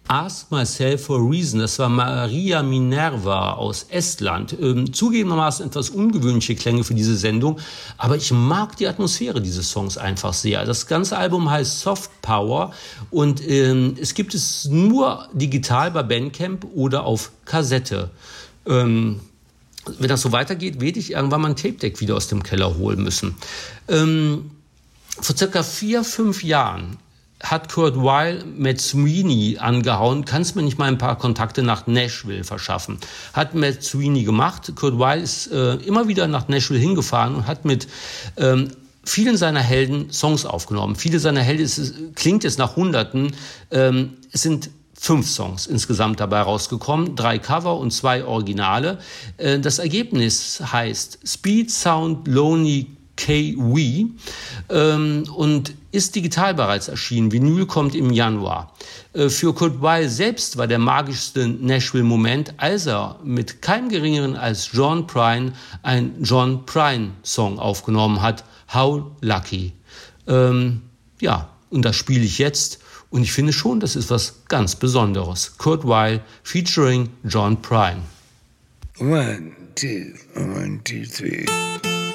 Ask Myself for a Reason, das war Maria Minerva aus Estland. Zugegebenermaßen etwas ungewöhnliche Klänge für diese Sendung, aber ich mag die Atmosphäre dieses Songs einfach sehr. Das ganze Album heißt Soft Power und es gibt es nur digital bei Bandcamp oder auf Kassette. Wenn das so weitergeht, werde ich irgendwann mal ein Tape-Deck wieder aus dem Keller holen müssen. Vor circa 4-5 Jahren hat Kurt Weill Matt Sweeney angehauen, kannst mir nicht mal ein paar Kontakte nach Nashville verschaffen. Hat Matt Sweeney gemacht. Kurt Weill ist immer wieder nach Nashville hingefahren und hat mit vielen seiner Helden Songs aufgenommen. Viele seiner Helden, klingt jetzt nach Hunderten, es sind 5 Songs insgesamt dabei rausgekommen, 3 Cover und 2 Originale. Das Ergebnis heißt Speed Sound Lonely KW und ist digital bereits erschienen. Vinyl kommt im Januar. Für Kurt Weill selbst war der magischste Nashville-Moment, als er mit keinem Geringeren als John Prine einen John Prine-Song aufgenommen hat, How Lucky. Ja, und das spiele ich jetzt und ich finde schon, das ist was ganz Besonderes. Kurt Weill featuring John Prine. 1, 2, 1, 2, 3.